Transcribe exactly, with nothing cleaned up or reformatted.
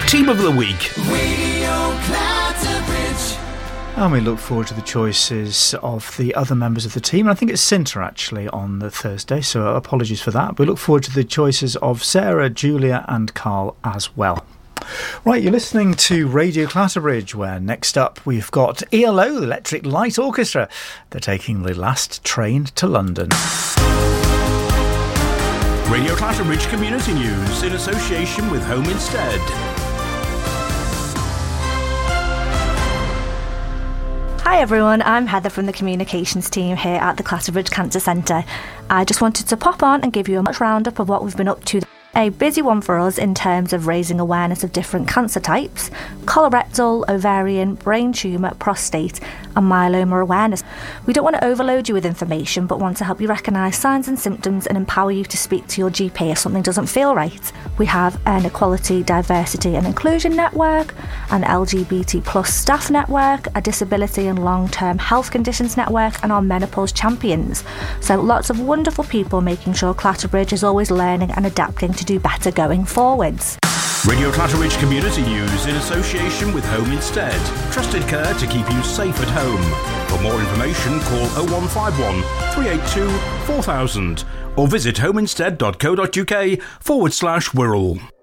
Team of the Week. Radio Clatterbridge. And we look forward to the choices of the other members of the team. I think it's Cinta actually on the Thursday, so apologies for that. We look forward to the choices of Sarah, Julia and Carl as well. Right, you're listening to Radio Clatterbridge, where next up we've got E L O, the Electric Light Orchestra. They're taking the last train to London. Radio Clatterbridge Community News in association with Home Instead. Hi everyone, I'm Heather from the communications team here at the Clatterbridge Cancer Centre. I just wanted to pop on and give you a much roundup of what we've been up to. A busy one for us in terms of raising awareness of different cancer types: colorectal, ovarian, brain tumour, prostate and myeloma awareness. We don't want to overload you with information, but want to help you recognise signs and symptoms and empower you to speak to your G P if something doesn't feel right. We have an equality, diversity and inclusion network, an L G B T plus staff network, a disability and long-term health conditions network and our menopause champions. So lots of wonderful people making sure Clatterbridge is always learning and adapting to do better going forwards. Radio Clatterbridge Community News in association with Home Instead. Trusted care to keep you safe at home. For more information, call oh one five one, three eight two, four thousand or visit homeinstead.co.uk forward slash Wirral.